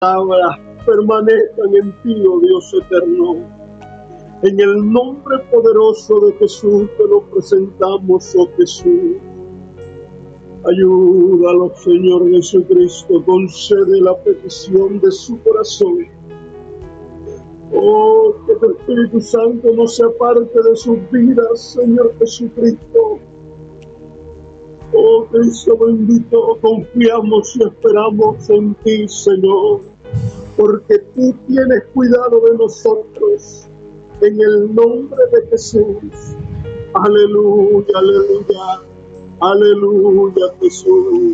palabras permanezcan en ti, oh Dios eterno. En el nombre poderoso de Jesús te lo presentamos, oh Jesús. Ayúdalo, Señor Jesucristo, concede la petición de su corazón. Oh, que tu Espíritu Santo no se aparte de sus vidas, Señor Jesucristo. Oh, Cristo bendito, confiamos y esperamos en ti, Señor, porque tú tienes cuidado de nosotros. En el nombre de Jesús. Aleluya, aleluya, aleluya, Jesús.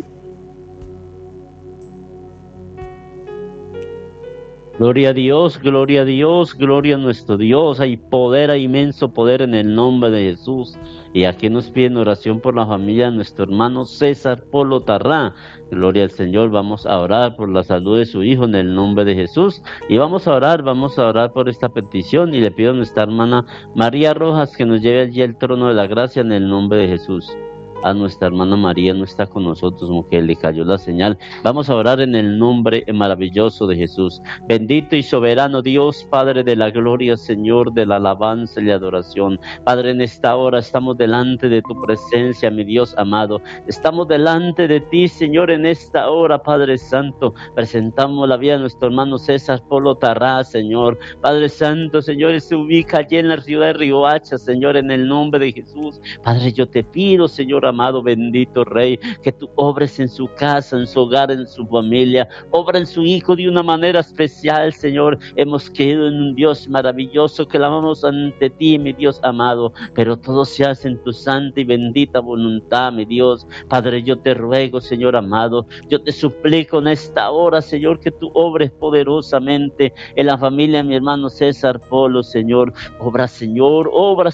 Gloria a Dios, gloria a Dios, gloria a nuestro Dios. Hay poder, hay inmenso poder en el nombre de Jesús. Y aquí nos piden oración por la familia de nuestro hermano César Polo Tarrá. Gloria al Señor. Vamos a orar por la salud de su hijo en el nombre de Jesús. Y vamos a orar por esta petición. Y le pido a nuestra hermana María Rojas que nos lleve allí al trono de la gracia en el nombre de Jesús. A nuestra hermana María no está con nosotros, mujer, le cayó la señal. Vamos a orar en el nombre maravilloso de Jesús. Bendito y soberano Dios, Padre de la gloria, Señor de la alabanza y la adoración. Padre, en esta hora estamos delante de tu presencia, mi Dios amado. Estamos delante de ti, Señor, en esta hora, Padre Santo. Presentamos la vida de nuestro hermano César Polo Tarrá, Señor. Padre Santo, Señor, él se ubica allí en la ciudad de Riohacha, Señor, en el nombre de Jesús. Padre, yo te pido, Señor amado, bendito Rey, que tú obres en su casa, en su hogar, en su familia, obra en su hijo de una manera especial, Señor. Hemos creído en un Dios maravilloso que clamamos ante ti, mi Dios amado, pero todo se hace en tu santa y bendita voluntad, mi Dios. Padre, yo te ruego, Señor amado, yo te suplico en esta hora, Señor, que tú obres poderosamente en la familia de mi hermano César Polo, Señor. Obra, Señor,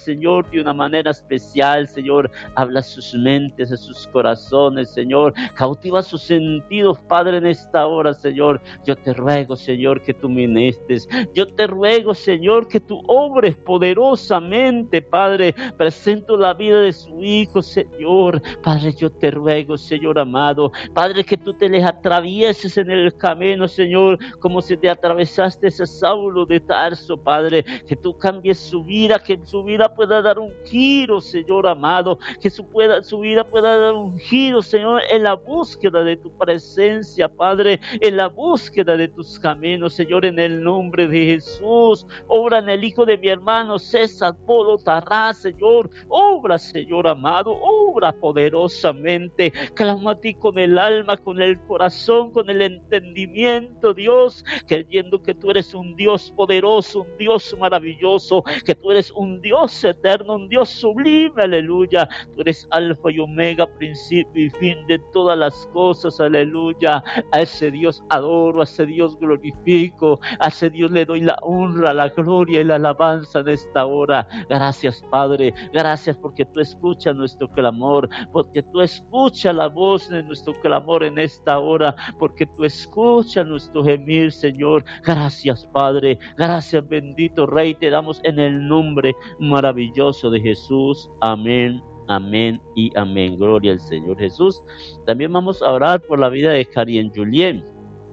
de una manera especial, Señor. Habla sus mentes, a sus corazones, Señor. Cautiva sus sentidos, Padre, en esta hora, Señor. Yo te ruego, Señor, que tú ministres. Yo te ruego, Señor, que tú obres poderosamente, Padre. Presento la vida de su hijo, Señor. Padre, yo te ruego, Señor amado, Padre, que tú te les atravieses en el camino, Señor, como si te atravesaste ese Saulo de Tarso, Padre. Que tú cambies su vida, que su vida pueda dar un giro, Señor amado. Que su vida pueda dar un giro, Señor, en la búsqueda de tu presencia, Padre, en la búsqueda de tus caminos, Señor, en el nombre de Jesús. Obra en el hijo de mi hermano César Polo Tarrá, Señor. Obra, Señor amado, obra poderosamente. Clamo a ti con el alma, con el corazón, con el entendimiento, Dios, creyendo que tú eres un Dios poderoso, un Dios maravilloso, que tú eres un Dios eterno, un Dios sublime, aleluya. Tú eres Alfa y Omega, principio y fin de todas las cosas, aleluya. A ese Dios adoro, a ese Dios glorifico, a ese Dios le doy la honra, la gloria y la alabanza en esta hora. Gracias, Padre, gracias porque tú escuchas nuestro clamor, porque tú escuchas la voz de nuestro clamor en esta hora, porque tú escuchas nuestro gemir, Señor. Gracias, Padre, gracias, bendito Rey, te damos en el nombre maravilloso de Jesús. Amén. Amén y amén. Gloria al Señor Jesús. También vamos a orar por la vida de Karien Julien,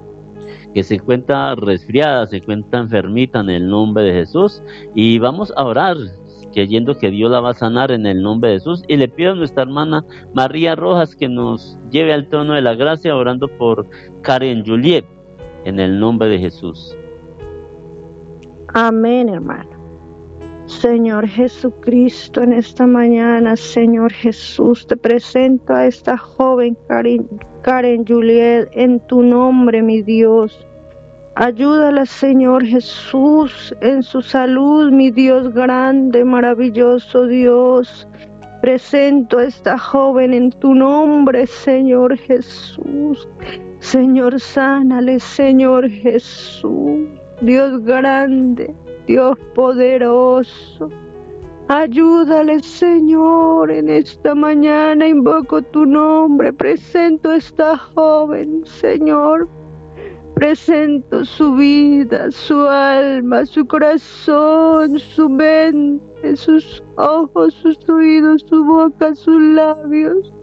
que se encuentra resfriada, se encuentra enfermita en el nombre de Jesús. Y vamos a orar creyendo que Dios la va a sanar en el nombre de Jesús. Y le pido a nuestra hermana María Rojas que nos lleve al trono de la gracia orando por Karien Julien en el nombre de Jesús. Amén, hermano. Señor Jesucristo, en esta mañana, Señor Jesús, te presento a esta joven Karien Julien en tu nombre, mi Dios. Ayúdala, Señor Jesús, en su salud, mi Dios grande, maravilloso Dios. Presento a esta joven en tu nombre, Señor Jesús. Señor, sánale, Señor Jesús. Dios grande, Dios poderoso, ayúdale, Señor, en esta mañana invoco tu nombre, presento a esta joven, Señor, presento su vida, su alma, su corazón, su mente, sus ojos, sus oídos, su boca, sus labios.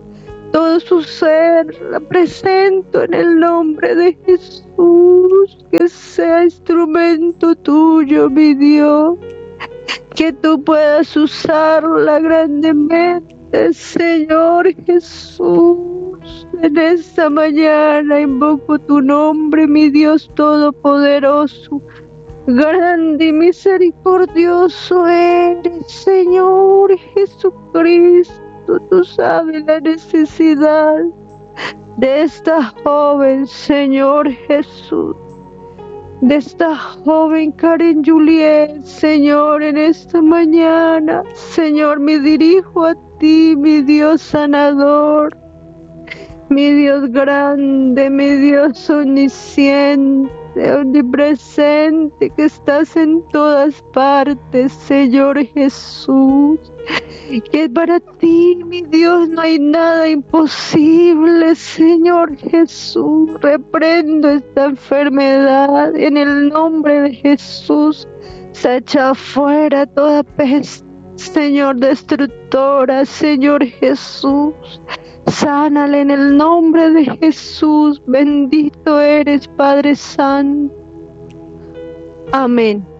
todo su ser, la presento en el nombre de Jesús, que sea instrumento tuyo, mi Dios, que tú puedas usarla grandemente, Señor Jesús. En esta mañana invoco tu nombre, mi Dios todopoderoso. Grande y misericordioso eres, Señor Jesucristo. Tú sabes la necesidad de esta joven, Señor Jesús, de esta joven Karen Juliet, Señor, en esta mañana. Señor, me dirijo a ti, mi Dios sanador, mi Dios grande, mi Dios omnisciente, omnipresente, que estás en todas partes, Señor Jesús. Que para ti, mi Dios, no hay nada imposible, Señor Jesús. Reprendo esta enfermedad en el nombre de Jesús. Se echa fuera toda peste, Señor, destructora, Señor Jesús. Sánale en el nombre de Jesús. Bendito eres, Padre Santo. Amén.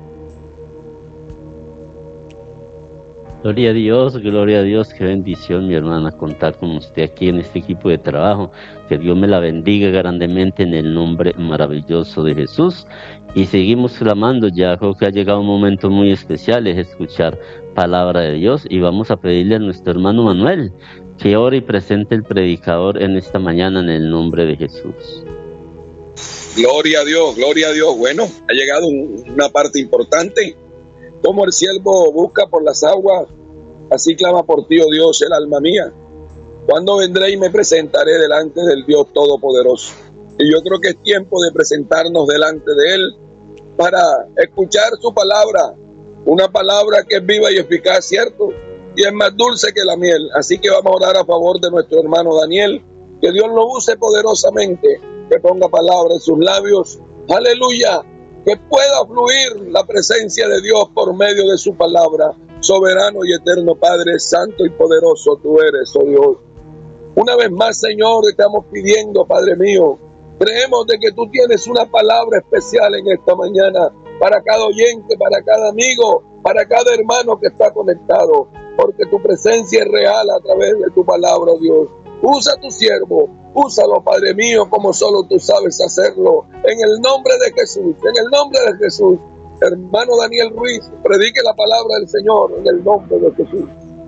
Gloria a Dios, qué bendición, mi hermana, contar con usted aquí en este equipo de trabajo. Que Dios me la bendiga grandemente en el nombre maravilloso de Jesús. Y seguimos clamando, ya creo que ha llegado un momento muy especial, es escuchar palabra de Dios. Y vamos a pedirle a nuestro hermano Manuel que ore y presente el predicador en esta mañana en el nombre de Jesús. Gloria a Dios, gloria a Dios. Bueno, ha llegado una parte importante. Como el siervo busca por las aguas, así clama por ti, oh Dios, el alma mía. Cuando vendré y me presentaré delante del Dios Todopoderoso. Y yo creo que es tiempo de presentarnos delante de Él para escuchar su palabra. Una palabra que es viva y eficaz, ¿cierto? Y es más dulce que la miel. Así que vamos a orar a favor de nuestro hermano Daniel. Que Dios lo use poderosamente, que ponga palabra en sus labios. ¡Aleluya! Que pueda fluir la presencia de Dios por medio de su palabra. Soberano y eterno Padre, santo y poderoso tú eres, oh Dios. Una vez más, Señor, estamos pidiendo, Padre mío, creemos de que tú tienes una palabra especial en esta mañana para cada oyente, para cada amigo, para cada hermano que está conectado, porque tu presencia es real a través de tu palabra, oh Dios. Usa a tu siervo, úsalo, Padre mío, como solo tú sabes hacerlo. En el nombre de Jesús, en el nombre de Jesús. Hermano Daniel Ruiz, predique la palabra del Señor en el nombre de Jesús.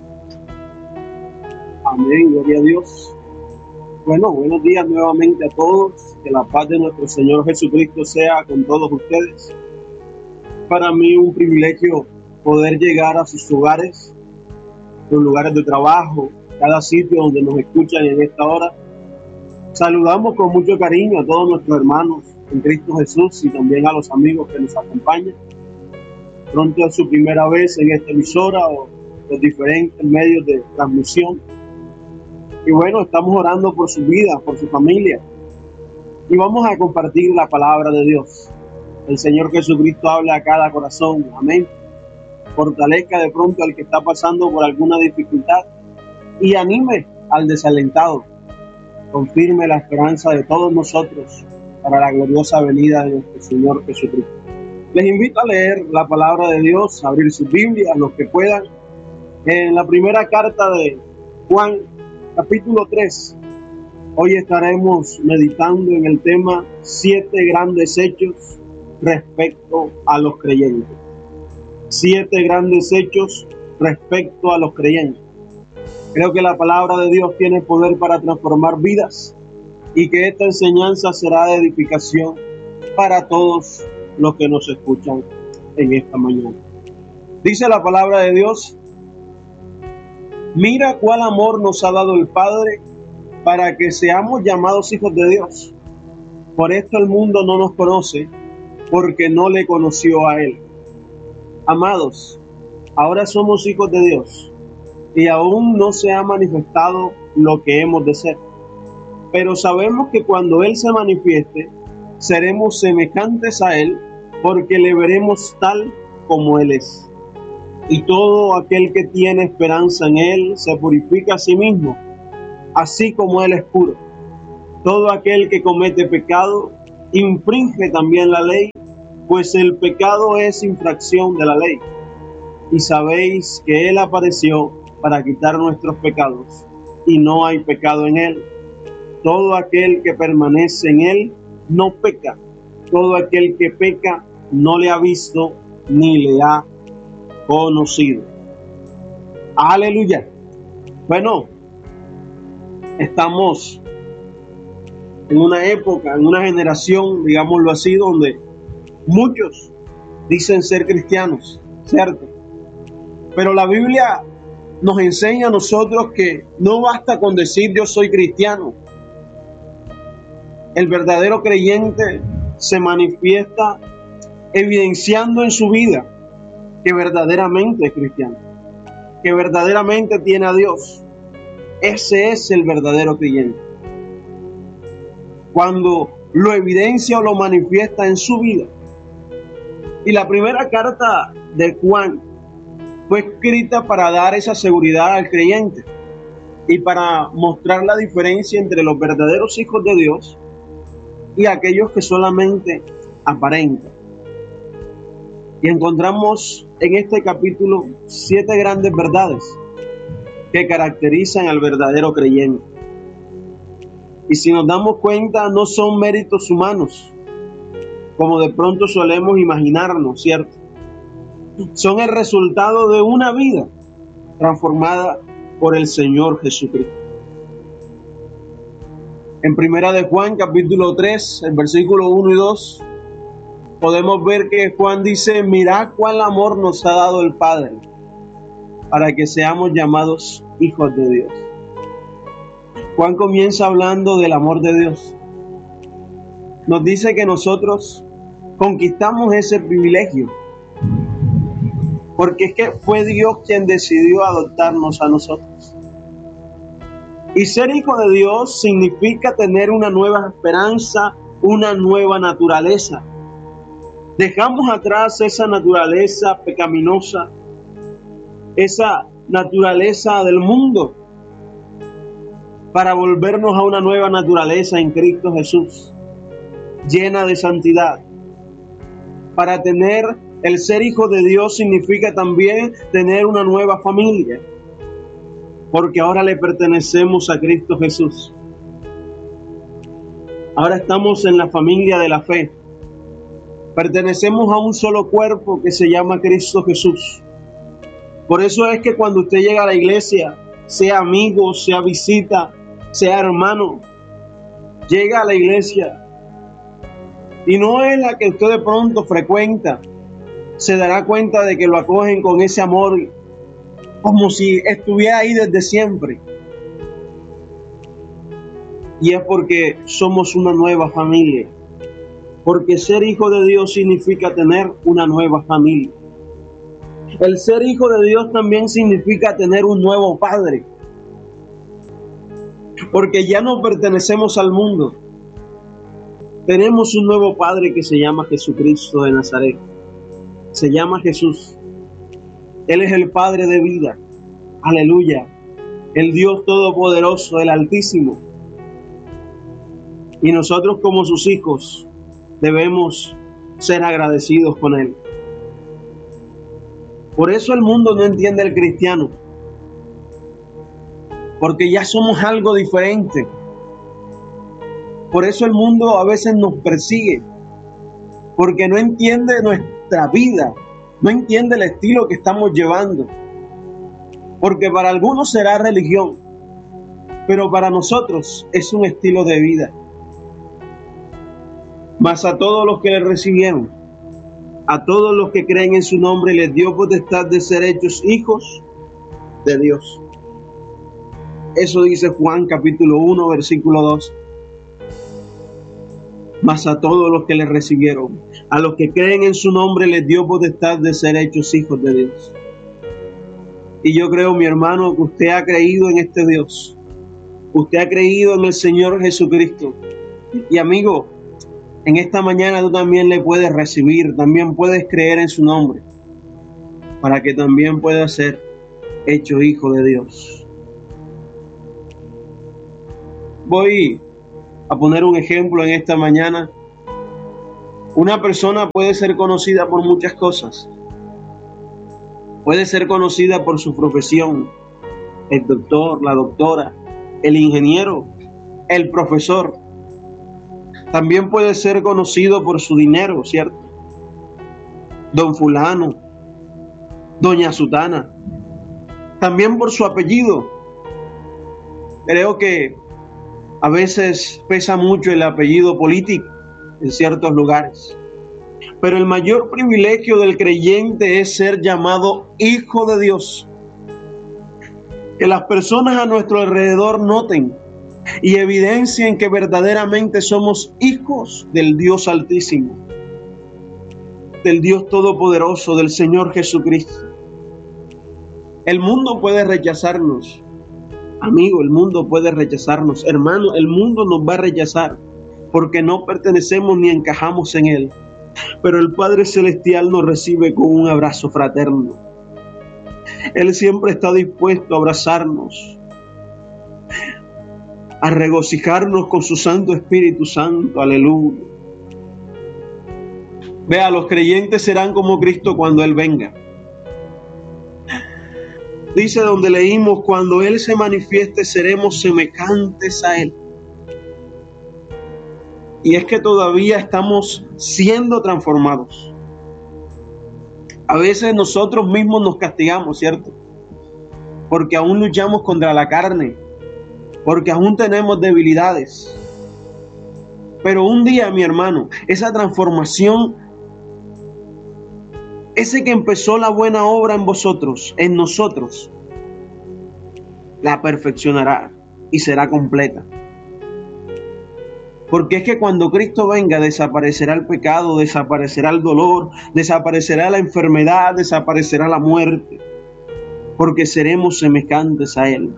Amén, gloria a Dios. Bueno, buenos días nuevamente a todos. Que la paz de nuestro Señor Jesucristo sea con todos ustedes. Para mí un privilegio poder llegar a sus hogares, sus lugares de trabajo, cada sitio donde nos escuchan en esta hora. Saludamos con mucho cariño a todos nuestros hermanos en Cristo Jesús y también a los amigos que nos acompañan. Pronto es su primera vez en esta emisora o los diferentes medios de transmisión. Y bueno, estamos orando por su vida, por su familia. Y vamos a compartir la palabra de Dios. El Señor Jesucristo habla a cada corazón. Amén. Fortalezca de pronto al que está pasando por alguna dificultad y anime al desalentado. Confirme la esperanza de todos nosotros para la gloriosa venida de nuestro Señor Jesucristo. Les invito a leer la palabra de Dios, a abrir sus Biblias, los que puedan, en la primera carta de Juan, capítulo 3. Hoy estaremos meditando en el tema 7 grandes hechos respecto a los creyentes. 7 grandes hechos respecto a los creyentes. Creo que la palabra de Dios tiene poder para transformar vidas y que esta enseñanza será de edificación para todos los que nos escuchan en esta mañana. Dice la palabra de Dios: mira cuál amor nos ha dado el Padre para que seamos llamados hijos de Dios. Por esto el mundo no nos conoce, porque no le conoció a Él. Amados, ahora somos hijos de Dios y aún no se ha manifestado lo que hemos de ser. Pero sabemos que cuando Él se manifieste, seremos semejantes a Él, porque le veremos tal como Él es. Y todo aquel que tiene esperanza en Él se purifica a sí mismo, así como Él es puro. Todo aquel que comete pecado infringe también la ley, pues el pecado es infracción de la ley. Y sabéis que Él apareció para quitar nuestros pecados, y no hay pecado en Él. Todo aquel que permanece en Él no peca. Todo aquel que peca no le ha visto ni le ha conocido. Aleluya. Bueno, estamos en una época, en una generación, digámoslo así, donde muchos dicen ser cristianos, ¿cierto? Pero la Biblia nos enseña a nosotros que no basta con decir yo soy cristiano. El verdadero creyente se manifiesta evidenciando en su vida que verdaderamente es cristiano, que verdaderamente tiene a Dios. Ese es el verdadero creyente. Cuando lo evidencia o lo manifiesta en su vida. Y la primera carta de Juan fue escrita para dar esa seguridad al creyente y para mostrar la diferencia entre los verdaderos hijos de Dios y aquellos que solamente aparentan. Y encontramos en este capítulo 7 grandes verdades que caracterizan al verdadero creyente. Y si nos damos cuenta, no son méritos humanos, como de pronto solemos imaginarnos, ¿cierto? Son el resultado de una vida transformada por el Señor Jesucristo. En Primera de Juan, capítulo 3, el versículo 1 y 2, podemos ver que Juan dice: mirad cuál amor nos ha dado el Padre, para que seamos llamados hijos de Dios. Juan comienza hablando del amor de Dios. Nos dice que nosotros conquistamos ese privilegio, porque es que fue Dios quien decidió adoptarnos a nosotros. Y ser hijo de Dios significa tener una nueva esperanza, una nueva naturaleza. Dejamos atrás esa naturaleza pecaminosa, esa naturaleza del mundo, para volvernos a una nueva naturaleza en Cristo Jesús, llena de santidad. Para tener el ser hijo de Dios significa también tener una nueva familia, porque ahora le pertenecemos a Cristo Jesús. Ahora estamos en la familia de la fe. Pertenecemos a un solo cuerpo que se llama Cristo Jesús. Por eso es que cuando usted llega a la iglesia, sea amigo, sea visita, sea hermano, llega a la iglesia y no es la que usted de pronto frecuenta, se dará cuenta de que lo acogen con ese amor como si estuviera ahí desde siempre. Y es porque somos una nueva familia. Porque ser hijo de Dios significa tener una nueva familia. El ser hijo de Dios también significa tener un nuevo padre. Porque ya no pertenecemos al mundo. Tenemos un nuevo padre que se llama Jesucristo de Nazaret. Se llama Jesús. Él es el Padre de vida. Aleluya. El Dios Todopoderoso, el Altísimo. Y nosotros como sus hijos debemos ser agradecidos con Él. Por eso el mundo no entiende al cristiano. Porque ya somos algo diferente. Por eso el mundo a veces nos persigue. Porque no entiende nuestra vida. No entiende el estilo que estamos llevando. Porque para algunos será religión, pero para nosotros es un estilo de vida. Mas a todos los que le recibieron, a todos los que creen en su nombre, les dio potestad de ser hechos hijos de Dios. Eso dice Juan capítulo 1, versículo 2. Mas a todos los que le recibieron, a los que creen en su nombre, les dio potestad de ser hechos hijos de Dios. Y yo creo, mi hermano, que usted ha creído en este Dios. Usted ha creído en el Señor Jesucristo. Y amigo, en esta mañana tú también le puedes recibir, también puedes creer en su nombre, para que también puedas ser hecho hijo de Dios. Voy a poner un ejemplo en esta mañana. Una persona puede ser conocida por muchas cosas. Puede ser conocida por su profesión, el doctor, la doctora, el ingeniero, el profesor. También puede ser conocido por su dinero, ¿cierto? Don fulano, doña sutana. También por su apellido. Creo que a veces pesa mucho el apellido político en ciertos lugares. Pero el mayor privilegio del creyente es ser llamado hijo de Dios. Que las personas a nuestro alrededor noten y evidencien que verdaderamente somos hijos del Dios Altísimo, del Dios Todopoderoso, del Señor Jesucristo. El mundo puede rechazarnos. Amigo, el mundo puede rechazarnos. Hermano, el mundo nos va a rechazar porque no pertenecemos ni encajamos en él. Pero el Padre Celestial nos recibe con un abrazo fraterno. Él siempre está dispuesto a abrazarnos, a regocijarnos con su Santo Espíritu Santo. Aleluya. Vea, los creyentes serán como Cristo cuando Él venga. Dice donde leímos, cuando Él se manifieste seremos semejantes a Él. Y es que todavía estamos siendo transformados. A veces nosotros mismos nos castigamos, ¿cierto? Porque aún luchamos contra la carne, porque aún tenemos debilidades. Pero un día, mi hermano, esa transformación, ese que empezó la buena obra en vosotros, en nosotros, la perfeccionará y será completa. Porque es que cuando Cristo venga desaparecerá el pecado, desaparecerá el dolor, desaparecerá la enfermedad, desaparecerá la muerte, porque seremos semejantes a Él.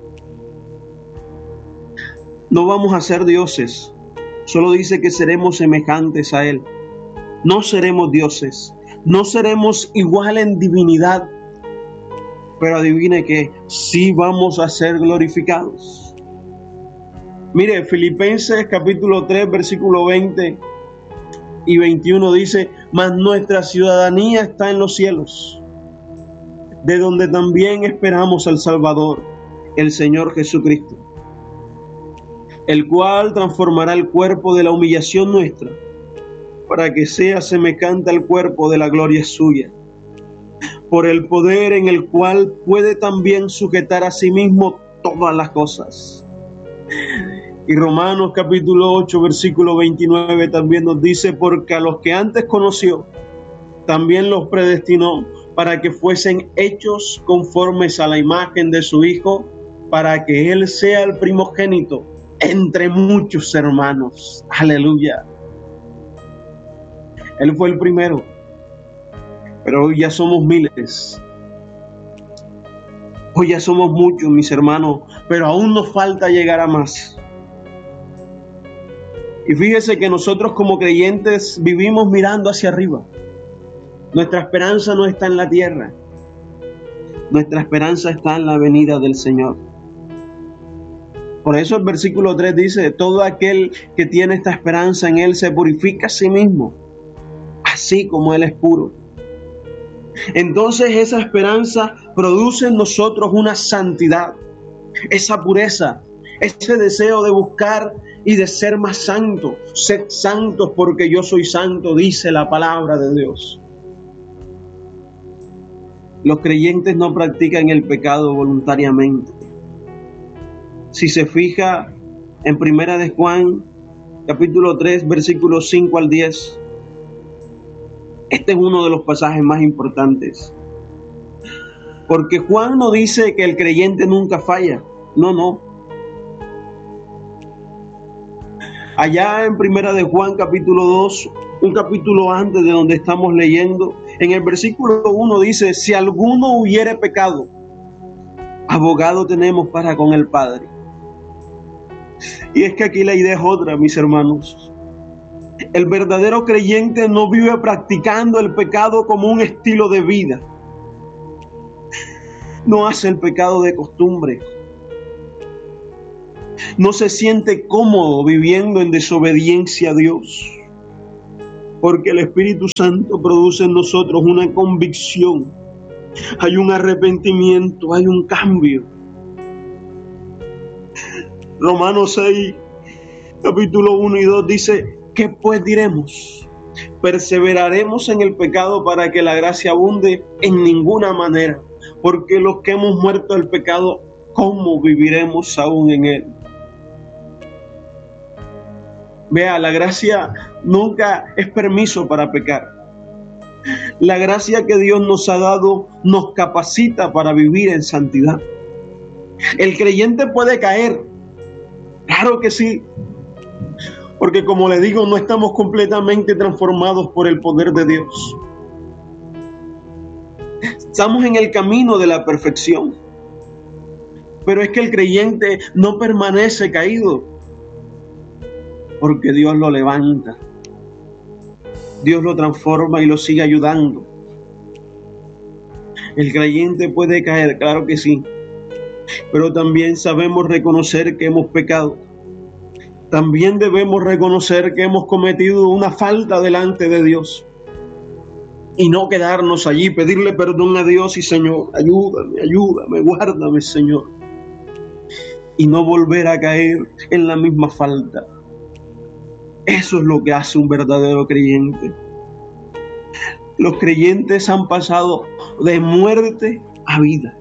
No vamos a ser dioses, solo dice que seremos semejantes a Él. No seremos dioses, no seremos igual en divinidad, pero adivine que sí vamos a ser glorificados. Mire, Filipenses capítulo 3, versículo 20 y 21 dice, mas nuestra ciudadanía está en los cielos, de donde también esperamos al Salvador, el Señor Jesucristo, el cual transformará el cuerpo de la humillación nuestra, para que sea semejante al cuerpo de la gloria suya, por el poder en el cual puede también sujetar a sí mismo todas las cosas. Y Romanos capítulo 8, versículo 29 también nos dice, porque a los que antes conoció, también los predestinó para que fuesen hechos conformes a la imagen de su Hijo, para que Él sea el primogénito entre muchos hermanos. Aleluya. Él fue el primero, pero hoy ya somos miles. Hoy ya somos muchos, mis hermanos, pero aún nos falta llegar a más. Y fíjese que nosotros como creyentes vivimos mirando hacia arriba. Nuestra esperanza no está en la tierra. Nuestra esperanza está en la venida del Señor. Por eso el versículo 3 dice, todo aquel que tiene esta esperanza en Él se purifica a sí mismo, así como Él es puro. Entonces esa esperanza produce en nosotros una santidad, esa pureza, ese deseo de buscar y de ser más santos. Sed santos porque yo soy santo, dice la palabra de Dios. Los creyentes no practican el pecado voluntariamente. Si se fija en Primera de Juan, capítulo 3, versículos 5 al 10, este es uno de los pasajes más importantes. Porque Juan no dice que el creyente nunca falla. No. Allá en Primera de Juan, capítulo 2, un capítulo antes de donde estamos leyendo, en el versículo 1 dice, si alguno hubiere pecado, abogado tenemos para con el Padre. Y es que aquí la idea es otra, mis hermanos. El verdadero creyente no vive practicando el pecado como un estilo de vida. No hace el pecado de costumbre. no se siente cómodo viviendo en desobediencia a Dios, porque el Espíritu Santo produce en nosotros una convicción, hay un arrepentimiento, hay un cambio. Romanos 6, capítulo 1 y 2 dice: ¿qué pues diremos? ¿Perseveraremos en el pecado para que la gracia abunde? En ninguna manera, porque los que hemos muerto al pecado, ¿cómo viviremos aún en él? Vea, la gracia nunca es permiso para pecar. La gracia que Dios nos ha dado nos capacita para vivir en santidad. El creyente puede caer, claro que sí, porque como le digo, no estamos completamente transformados por el poder de Dios. Estamos en el camino de la perfección, pero es que el creyente no permanece caído, porque Dios lo levanta, Dios lo transforma y lo sigue ayudando. El creyente puede caer, claro que sí, pero también sabemos reconocer que hemos pecado. También debemos reconocer que hemos cometido una falta delante de Dios y no quedarnos allí, pedirle perdón a Dios y: Señor, ayúdame, guárdame, Señor, y no volver a caer en la misma falta. Eso es lo que hace un verdadero creyente. Los creyentes han pasado de muerte a vida.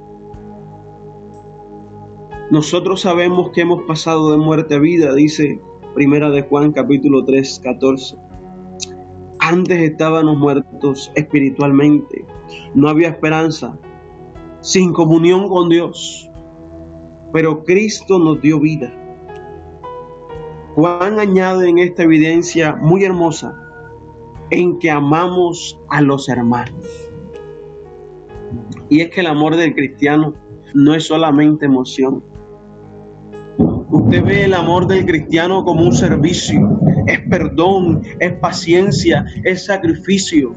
Nosotros sabemos que hemos pasado de muerte a vida, dice Primera de Juan capítulo 3, 14. Antes estábamos muertos espiritualmente, no había esperanza, sin comunión con Dios, pero Cristo nos dio vida. Juan añade en esta evidencia muy hermosa, en que amamos a los hermanos. Y es que el amor del cristiano no es solamente emoción. Usted ve el amor del cristiano como un servicio, es perdón, es paciencia, es sacrificio.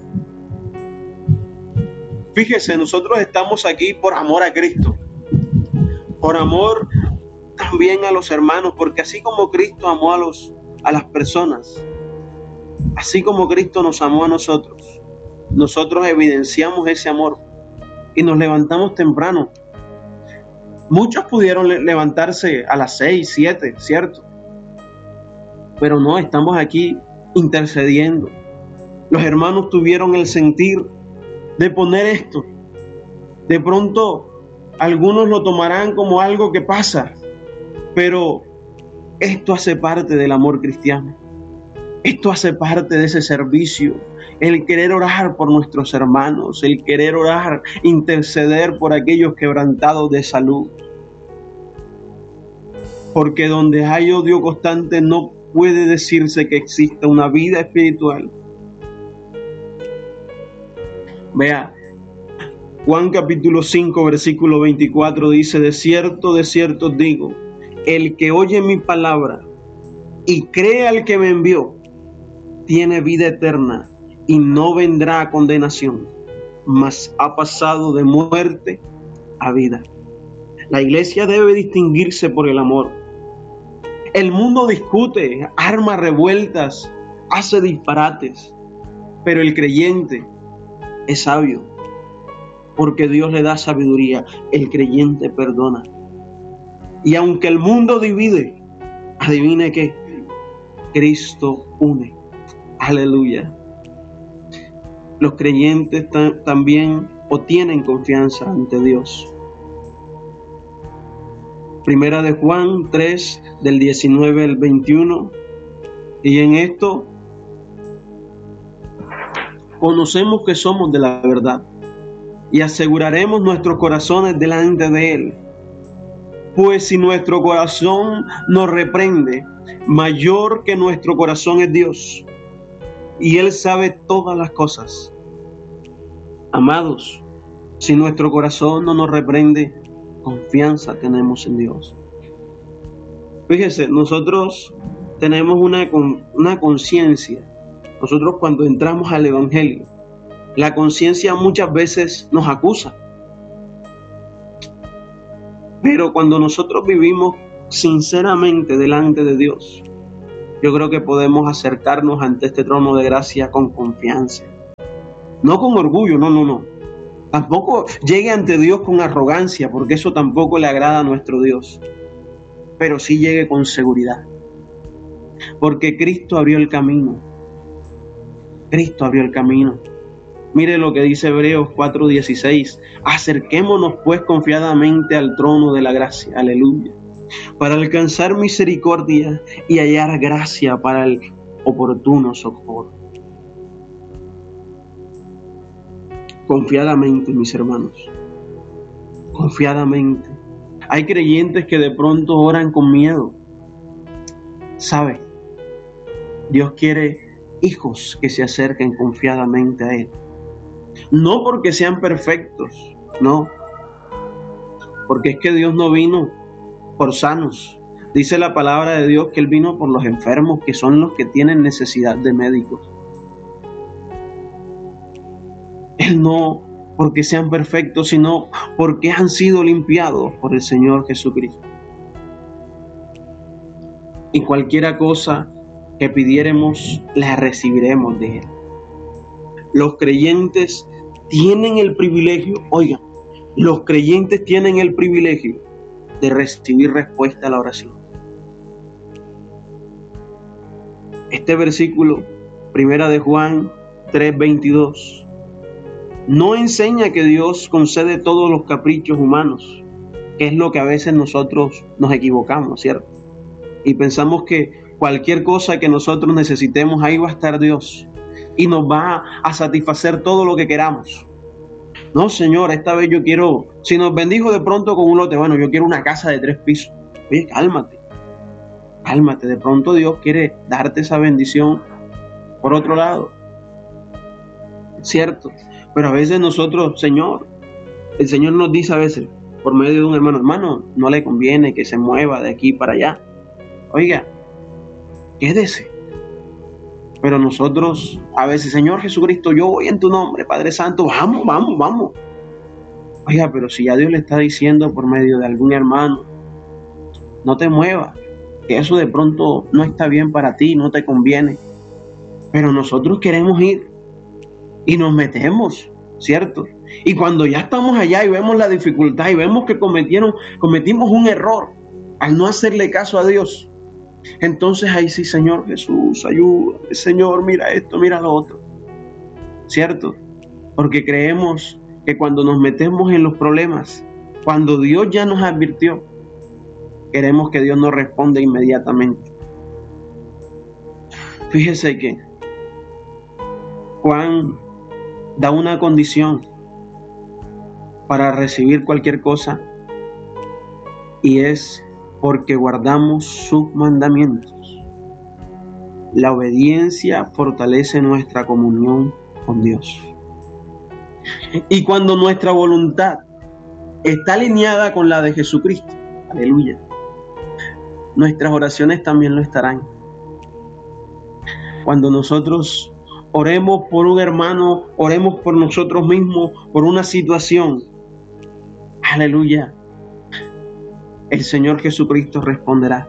Fíjese, nosotros estamos aquí por amor a Cristo, por amor también a los hermanos, porque así como Cristo amó a las personas, así como Cristo nos amó a nosotros, nosotros evidenciamos ese amor y nos levantamos temprano. Muchos pudieron levantarse a las 6, 7, ¿cierto? Pero no, estamos aquí intercediendo. Los hermanos tuvieron el sentir de poner esto. De pronto, algunos lo tomarán como algo que pasa, pero esto hace parte del amor cristiano. Esto hace parte de ese servicio, el querer orar por nuestros hermanos, el querer orar, interceder por aquellos quebrantados de salud. Porque donde hay odio constante no puede decirse que exista una vida espiritual. Vea, Juan capítulo 5, versículo 24 dice: de cierto os digo, el que oye mi palabra y cree al que me envió, tiene vida eterna y no vendrá a condenación, mas ha pasado de muerte a vida. La iglesia debe distinguirse por el amor. El mundo discute, arma revueltas, hace disparates, pero el creyente es sabio, porque Dios le da sabiduría. El creyente perdona. Y aunque el mundo divide, adivine qué, Cristo une. Aleluya. Los creyentes también tienen confianza ante Dios. Primera de Juan 3, del 19 al 21. Y en esto conocemos que somos de la verdad y aseguraremos nuestros corazones delante de Él. Pues si nuestro corazón nos reprende, mayor que nuestro corazón es Dios, y Él sabe todas las cosas. Amados, si nuestro corazón no nos reprende, confianza tenemos en Dios. Fíjese, nosotros tenemos una conciencia. Nosotros cuando entramos al Evangelio, la conciencia muchas veces nos acusa. Pero cuando nosotros vivimos sinceramente delante de Dios, yo creo que podemos acercarnos ante este trono de gracia con confianza. No con orgullo, no. Tampoco llegue ante Dios con arrogancia, porque eso tampoco le agrada a nuestro Dios. Pero sí llegue con seguridad. Porque Cristo abrió el camino. Cristo abrió el camino. Mire lo que dice Hebreos 4:16. Acerquémonos pues confiadamente al trono de la gracia. Aleluya. Para alcanzar misericordia y hallar gracia para el oportuno socorro. Confiadamente, mis hermanos. Confiadamente. Hay creyentes que de pronto oran con miedo. ¿Sabe? Dios quiere hijos que se acerquen confiadamente a Él. No porque sean perfectos, no. Porque es que Dios no vino por sanos. Dice la palabra de Dios que Él vino por los enfermos, que son los que tienen necesidad de médicos. Él no porque sean perfectos, sino porque han sido limpiados por el Señor Jesucristo. Y cualquiera cosa que pidiéremos, la recibiremos de Él. Los creyentes tienen el privilegio, oigan, los creyentes tienen el privilegio de recibir respuesta a la oración. Este versículo, 1 de Juan 3:22, no enseña que Dios concede todos los caprichos humanos, que es lo que a veces nosotros nos equivocamos, ¿cierto? Y pensamos que cualquier cosa que nosotros necesitemos, ahí va a estar Dios y nos va a satisfacer todo lo que queramos. No, Señor, esta vez yo quiero, si nos bendijo de pronto con un lote, bueno, yo quiero una casa de 3 pisos. Oye, cálmate, de pronto Dios quiere darte esa bendición por otro lado, ¿cierto? Pero a veces nosotros, el Señor nos dice a veces, por medio de un hermano, no le conviene que se mueva de aquí para allá. Oiga, quédese. Pero nosotros, a veces, Señor Jesucristo, yo voy en tu nombre, Padre Santo, vamos. Oiga, pero si ya Dios le está diciendo por medio de algún hermano, no te muevas, que eso de pronto no está bien para ti, no te conviene. Pero nosotros queremos ir y nos metemos, ¿cierto? Y cuando ya estamos allá y vemos la dificultad y vemos que cometimos un error al no hacerle caso a Dios, entonces ahí sí, Señor Jesús, ayúdame, Señor, mira esto, mira lo otro, ¿cierto? Porque creemos que cuando nos metemos en los problemas, cuando Dios ya nos advirtió, queremos que Dios nos responda inmediatamente. Fíjese que Juan da una condición para recibir cualquier cosa y es porque guardamos sus mandamientos. La obediencia fortalece nuestra comunión con Dios. Y cuando nuestra voluntad está alineada con la de Jesucristo, aleluya, nuestras oraciones también lo estarán. Cuando nosotros oremos por un hermano, oremos por nosotros mismos, por una situación, aleluya, el Señor Jesucristo responderá.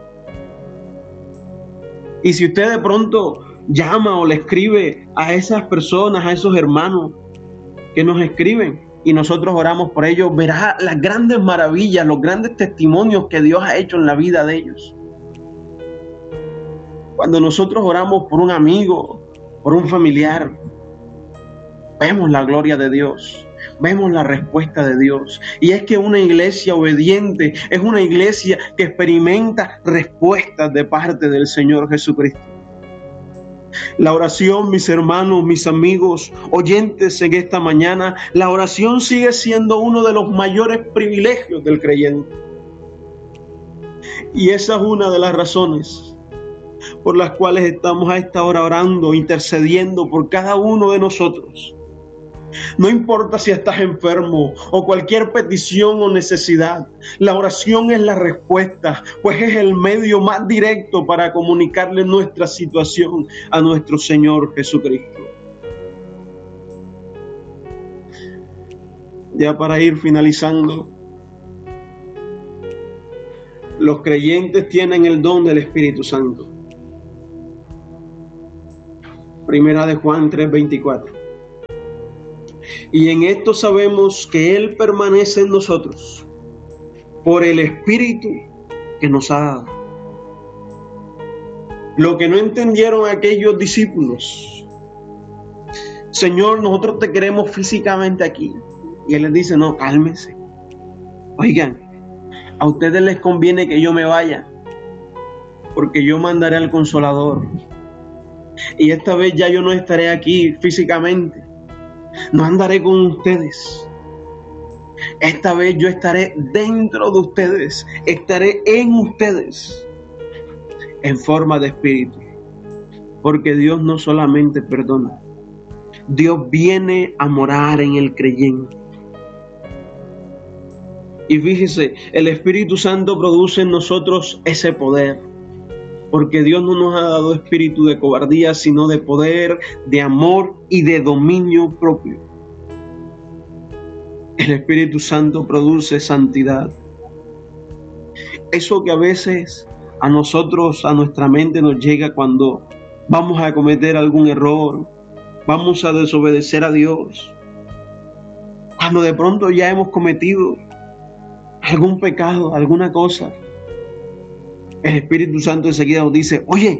Y si usted de pronto llama o le escribe a esas personas, a esos hermanos que nos escriben y nosotros oramos por ellos, verá las grandes maravillas, los grandes testimonios que Dios ha hecho en la vida de ellos. Cuando nosotros oramos por un amigo, por un familiar, vemos la gloria de Dios. Vemos la respuesta de Dios. Y es que una iglesia obediente es una iglesia que experimenta respuestas de parte del Señor Jesucristo. La oración, mis hermanos, mis amigos, oyentes en esta mañana, la oración sigue siendo uno de los mayores privilegios del creyente. Y esa es una de las razones por las cuales estamos a esta hora orando, intercediendo por cada uno de nosotros. No importa si estás enfermo o cualquier petición o necesidad, la oración es la respuesta, pues es el medio más directo para comunicarle nuestra situación a nuestro Señor Jesucristo. Ya para ir finalizando, Los creyentes tienen el don del Espíritu Santo. Primera de Juan 3:24. Y en esto sabemos que Él permanece en nosotros por el Espíritu que nos ha dado. Lo que no entendieron aquellos discípulos: Señor, nosotros te queremos físicamente aquí. Y Él les dice: no, cálmense. Oigan, a ustedes les conviene que yo me vaya, porque yo mandaré al Consolador. Y esta vez ya yo no estaré aquí físicamente. No andaré con ustedes. Esta vez yo estaré dentro de ustedes. Estaré en ustedes en forma de espíritu. Porque Dios no solamente perdona. Dios viene a morar en el creyente. Y fíjese, el Espíritu Santo produce en nosotros ese poder. Porque Dios no nos ha dado espíritu de cobardía, sino de poder, de amor y de dominio propio. El Espíritu Santo produce santidad. Eso que a veces a nosotros, a nuestra mente nos llega cuando vamos a cometer algún error, vamos a desobedecer a Dios. Cuando de pronto ya hemos cometido algún pecado, alguna cosa, el Espíritu Santo enseguida nos dice: oye,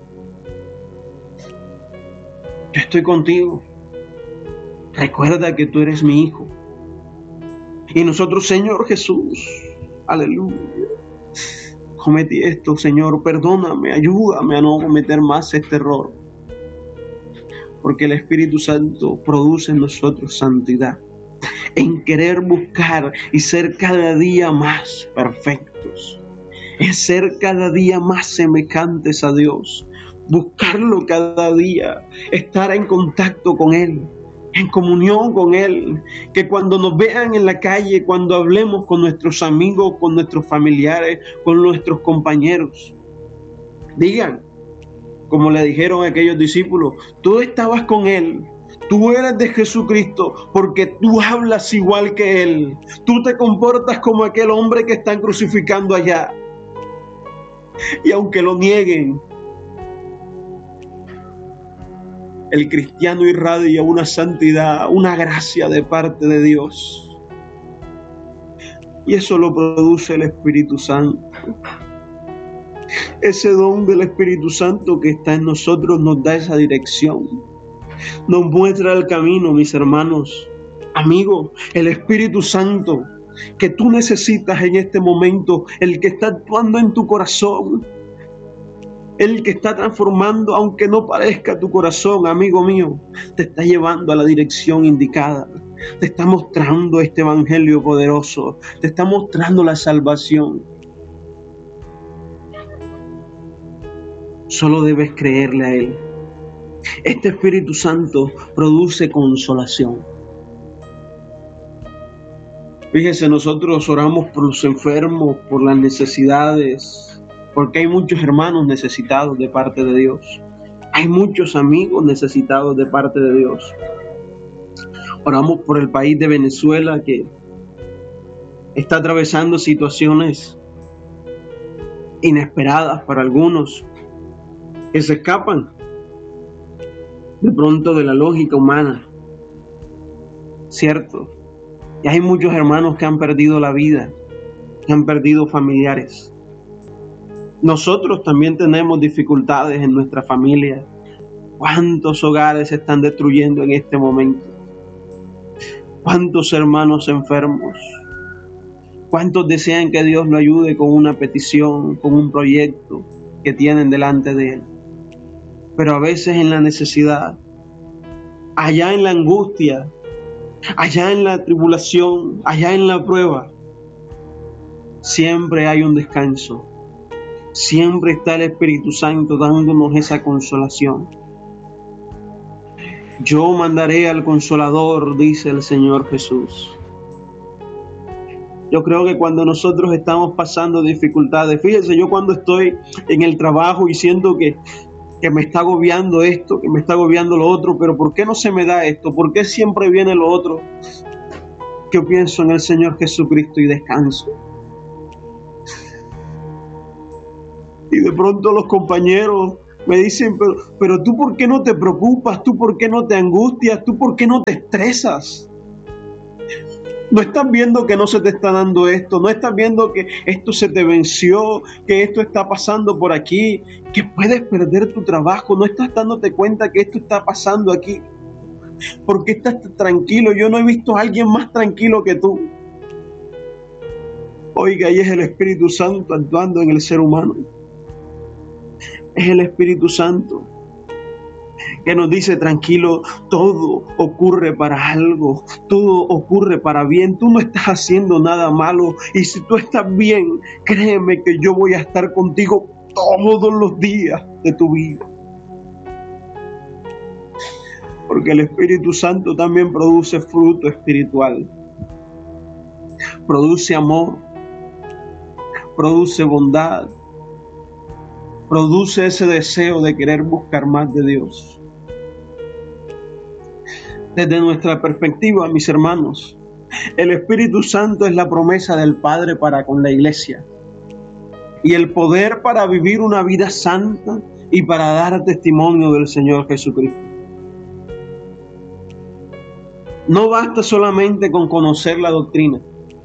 yo estoy contigo. Recuerda que tú eres mi hijo. Y nosotros: Señor Jesús, aleluya, cometí esto, Señor, perdóname, ayúdame a no cometer más este error. Porque el Espíritu Santo produce en nosotros santidad, en querer buscar y ser cada día más perfectos, en ser cada día más semejantes a Dios, buscarlo cada día, estar en contacto con Él, en comunión con Él, que cuando nos vean en la calle, cuando hablemos con nuestros amigos, con nuestros familiares, con nuestros compañeros, digan, como le dijeron a aquellos discípulos: tú estabas con Él, tú eres de Jesucristo, porque tú hablas igual que Él, tú te comportas como aquel hombre que están crucificando allá. Y aunque lo nieguen, el cristiano irradia una santidad, una gracia de parte de Dios. Y eso lo produce el Espíritu Santo. Ese don del Espíritu Santo que está en nosotros nos da esa dirección. Nos muestra el camino, mis hermanos, amigos. El Espíritu Santo que tú necesitas en este momento, el que está actuando en tu corazón, el que está transformando, aunque no parezca tu corazón, amigo mío, te está llevando a la dirección indicada. Te está mostrando este evangelio poderoso, te está mostrando la salvación. Solo debes creerle a Él. Este Espíritu Santo produce consolación. Fíjese, nosotros oramos por los enfermos, por las necesidades, porque hay muchos hermanos necesitados de parte de Dios. Hay muchos amigos necesitados de parte de Dios. Oramos por el país de Venezuela, que está atravesando situaciones inesperadas para algunos, que se escapan de pronto de la lógica humana, ¿cierto? Y hay muchos hermanos que han perdido la vida, que han perdido familiares. Nosotros también tenemos dificultades en nuestra familia. ¿Cuántos hogares se están destruyendo en este momento? ¿Cuántos hermanos enfermos? ¿Cuántos desean que Dios lo ayude con una petición, con un proyecto que tienen delante de Él? Pero a veces en la necesidad, allá en la angustia, allá en la tribulación, allá en la prueba, siempre hay un descanso. Siempre está el Espíritu Santo dándonos esa consolación. Yo mandaré al Consolador, dice el Señor Jesús. Yo creo que cuando nosotros estamos pasando dificultades, fíjense, yo cuando estoy en el trabajo y siento que me está agobiando esto, que me está agobiando lo otro, pero ¿por qué no se me da esto? ¿Por qué siempre viene lo otro? Yo pienso en el Señor Jesucristo y descanso. Y de pronto los compañeros me dicen, pero tú ¿por qué no te preocupas? ¿Tú por qué no te angustias? ¿Tú por qué no te estresas? ¿No estás viendo que no se te está dando esto? ¿No estás viendo que esto se te venció? ¿Que esto está pasando por aquí? ¿Que puedes perder tu trabajo? ¿No estás dándote cuenta que esto está pasando aquí? ¿Por qué estás tranquilo? Yo no he visto a alguien más tranquilo que tú. Oiga, y es el Espíritu Santo actuando en el ser humano. Es el Espíritu Santo que nos dice, tranquilo, todo ocurre para algo, todo ocurre para bien, tú no estás haciendo nada malo, y si tú estás bien, créeme que yo voy a estar contigo todos los días de tu vida. Porque el Espíritu Santo también produce fruto espiritual, produce amor, produce bondad, produce ese deseo de querer buscar más de Dios. Desde nuestra perspectiva, mis hermanos, el Espíritu Santo es la promesa del Padre para con la iglesia y el poder para vivir una vida santa y para dar testimonio del Señor Jesucristo. No basta solamente con conocer la doctrina,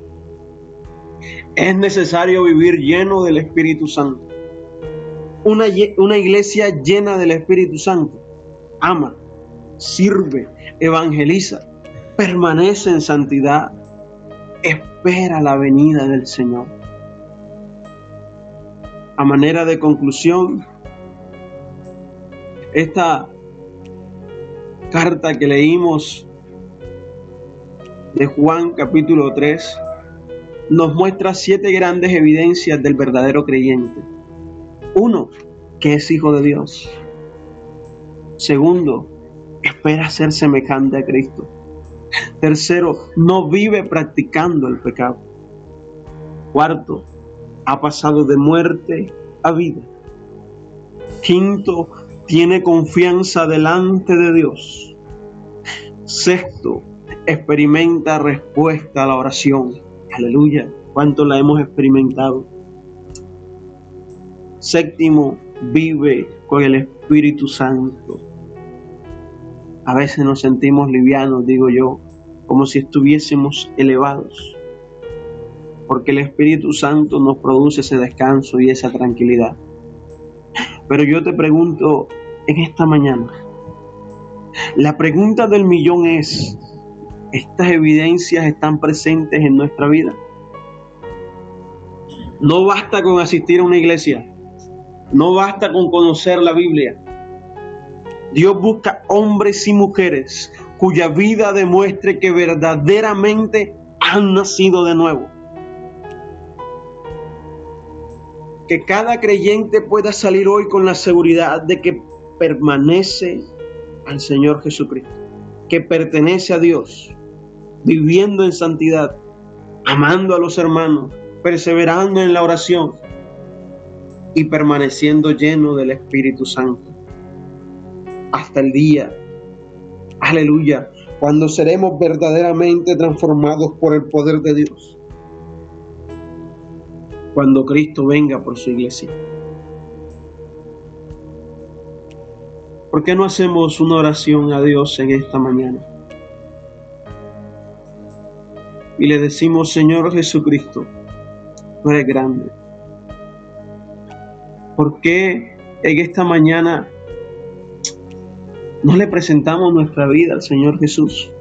es necesario vivir lleno del Espíritu Santo. Una iglesia llena del Espíritu Santo ama, sirve, evangeliza, permanece en santidad, espera la venida del Señor. A manera de conclusión, esta carta que leímos de Juan capítulo 3 nos muestra 7 grandes evidencias del verdadero creyente. 1, que es hijo de Dios. 2, espera ser semejante a Cristo. 3, no vive practicando el pecado. 4, ha pasado de muerte a vida. 5, tiene confianza delante de Dios. 6, experimenta respuesta a la oración. Aleluya, ¿cuánto la hemos experimentado? 7, vive con el Espíritu Santo. A veces nos sentimos livianos, digo yo, como si estuviésemos elevados, porque el Espíritu Santo nos produce ese descanso y esa tranquilidad. Pero yo te pregunto en esta mañana, la pregunta del millón es, ¿estas evidencias están presentes en nuestra vida? No basta con asistir a una iglesia, no basta con conocer la Biblia. Dios busca hombres y mujeres cuya vida demuestre que verdaderamente han nacido de nuevo. Que cada creyente pueda salir hoy con la seguridad de que permanece al Señor Jesucristo, que pertenece a Dios, viviendo en santidad, amando a los hermanos, perseverando en la oración y permaneciendo lleno del Espíritu Santo. Hasta el día, aleluya, cuando seremos verdaderamente transformados por el poder de Dios. Cuando Cristo venga por su iglesia. ¿Por qué no hacemos una oración a Dios en esta mañana? Y le decimos, Señor Jesucristo, tú eres grande. ¿Por qué en esta mañana no le presentamos nuestra vida al Señor Jesús?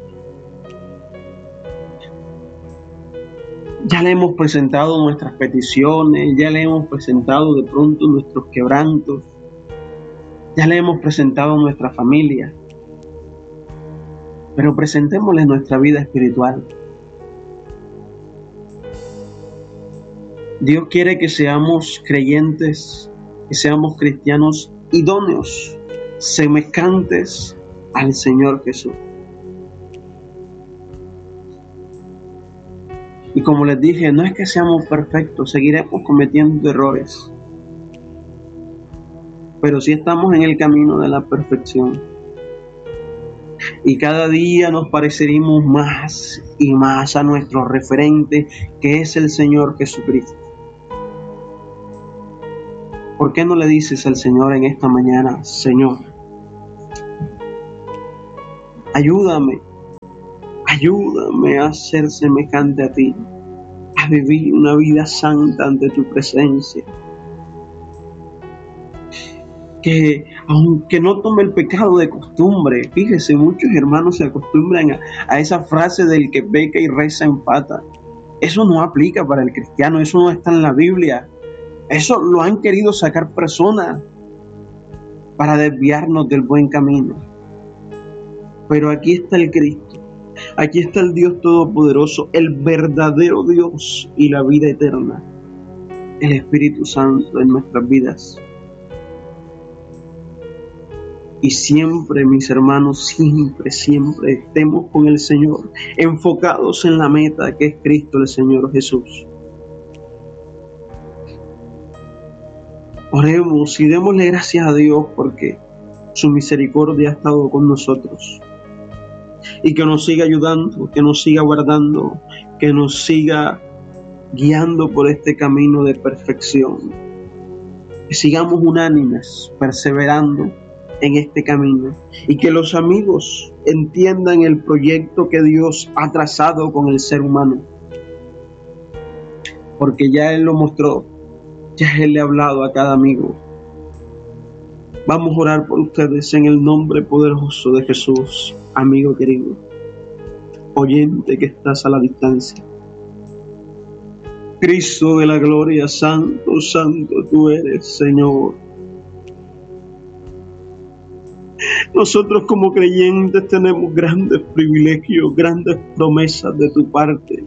Ya le hemos presentado nuestras peticiones, ya le hemos presentado de pronto nuestros quebrantos, ya le hemos presentado nuestra familia, pero presentémosle nuestra vida espiritual. Dios quiere que seamos creyentes, que seamos cristianos idóneos, semejantes al Señor Jesús. Y como les dije, no es que seamos perfectos, seguiremos cometiendo errores, pero sí estamos en el camino de la perfección. Y cada día nos pareceremos más y más a nuestro referente, que es el Señor Jesucristo. ¿Por qué no le dices al Señor en esta mañana: Señor, ayúdame a ser semejante a ti, a vivir una vida santa ante tu presencia? Que aunque no tome el pecado de costumbre, fíjese, muchos hermanos se acostumbran a esa frase del que peca y reza empata. Eso no aplica para el cristiano, eso no está en la Biblia. Eso lo han querido sacar personas para desviarnos del buen camino. Pero aquí está el Cristo, aquí está el Dios Todopoderoso, el verdadero Dios y la vida eterna, el Espíritu Santo en nuestras vidas. Y siempre, mis hermanos, siempre estemos con el Señor, enfocados en la meta que es Cristo el Señor Jesús. Oremos y démosle gracias a Dios porque su misericordia ha estado con nosotros. Y que nos siga ayudando, que nos siga guardando, que nos siga guiando por este camino de perfección. Que sigamos unánimes, perseverando en este camino, y que los amigos entiendan el proyecto que Dios ha trazado con el ser humano, porque ya Él lo mostró, ya Él le ha hablado a cada amigo. Vamos a orar por ustedes en el nombre poderoso de Jesús. Amigo querido, oyente que estás a la distancia, Cristo de la gloria, santo, santo tú eres, Señor. Nosotros como creyentes tenemos grandes privilegios, grandes promesas de tu parte.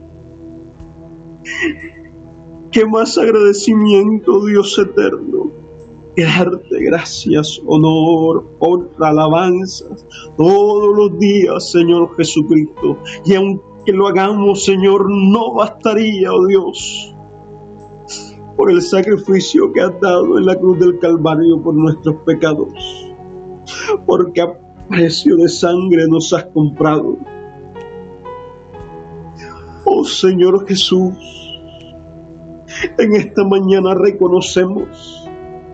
¿Qué más agradecimiento, Dios eterno, que darte gracias, honor, honra, alabanzas todos los días, Señor Jesucristo? Y aunque lo hagamos, Señor, no bastaría, oh Dios, por el sacrificio que has dado en la cruz del Calvario por nuestros pecados. Porque a precio de sangre nos has comprado. Oh Señor Jesús, en esta mañana reconocemos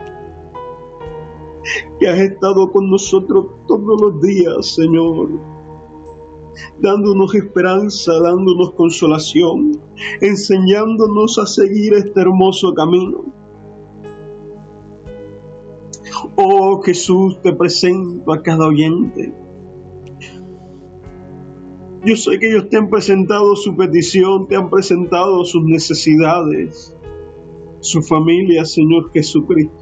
que has estado con nosotros todos los días, Señor, dándonos esperanza, dándonos consolación, enseñándonos a seguir este hermoso camino. Oh Jesús, te presento a cada oyente. Yo sé que ellos te han presentado su petición, te han presentado sus necesidades, su familia, Señor Jesucristo,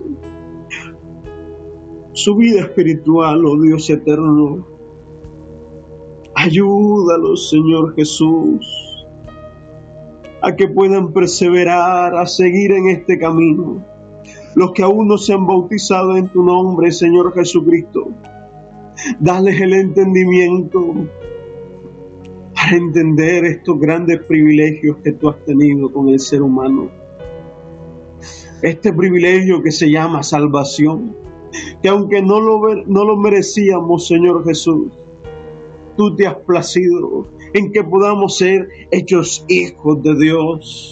su vida espiritual, oh Dios eterno. Ayúdalos, Señor Jesús, a que puedan perseverar, a seguir en este camino. Los que aún no se han bautizado en tu nombre, Señor Jesucristo, dales el entendimiento para entender estos grandes privilegios que tú has tenido con el ser humano. Este privilegio que se llama salvación, que aunque no lo merecíamos, Señor Jesús, tú te has placido en que podamos ser hechos hijos de Dios,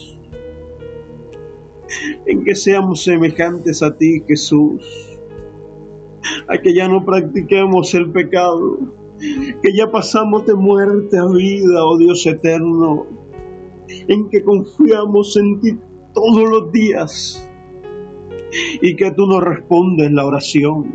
en que seamos semejantes a ti, Jesús, a que ya no practiquemos el pecado, que ya pasamos de muerte a vida, oh Dios eterno, en que confiamos en ti todos los días y que tú nos respondes la oración.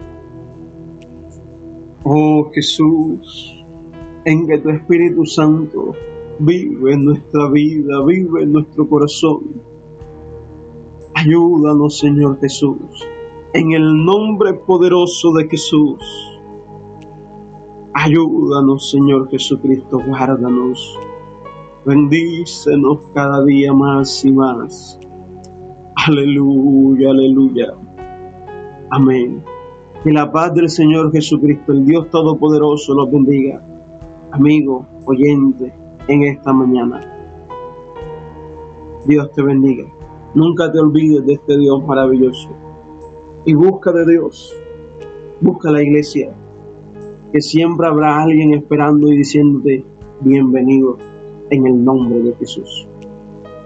Oh Jesús, en que tu Espíritu Santo vive en nuestra vida, vive en nuestro corazón. Ayúdanos, Señor Jesús, en el nombre poderoso de Jesús. Ayúdanos, Señor Jesucristo, guárdanos. Bendícenos cada día más y más. Aleluya, aleluya. Amén. Que la paz del Señor Jesucristo, el Dios Todopoderoso, los bendiga. Amigo, oyente, en esta mañana. Dios te bendiga. Nunca te olvides de este Dios maravilloso. Y busca de Dios. Busca la iglesia. Que siempre habrá alguien esperando y diciéndote bienvenido en el nombre de Jesús.